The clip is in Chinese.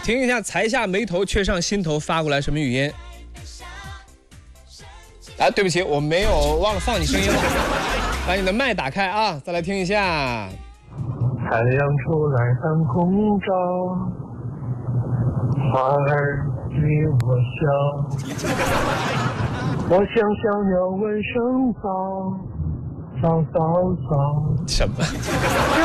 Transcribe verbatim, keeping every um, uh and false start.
听一下才下眉头却上心头发过来什么语音？啊，对不起，我没有忘了放你声音了，把你的麦打开啊，再来听一下。 太阳出来当空照，花儿对我笑，我像小鸟问声早，早早早。 什么？